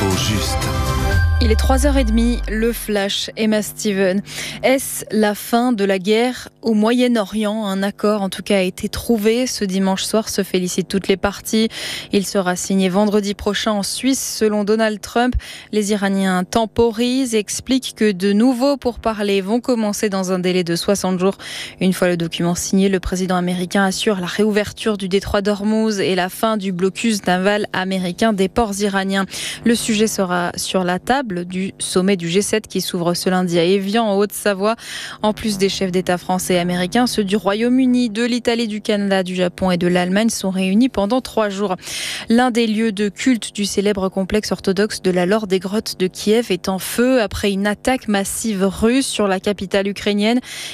L'info juste. Il est 3h30, le flash, Emma Steven. Est-ce la fin de la guerre au Moyen-Orient? Un accord en tout cas a été trouvé ce dimanche soir, se félicitent toutes les parties. Il sera signé vendredi prochain en Suisse selon Donald Trump. Les Iraniens temporisent et expliquent que de nouveaux pourparlers vont commencer dans un délai de 60 jours. Une fois le document signé, le président américain assure la réouverture du détroit d'Ormuz et la fin du blocus naval américain des ports iraniens. Le sujet sera sur la table du sommet du G7 qui s'ouvre ce lundi à Évian en Haute-Savoie. En plus des chefs d'État français et américains, ceux du Royaume-Uni, de l'Italie, du Canada, du Japon et de l'Allemagne sont réunis pendant 3 jours. L'un des lieux de culte du célèbre complexe orthodoxe de la Laure des Grottes de Kiev est en feu après une attaque massive russe sur la capitale ukrainienne.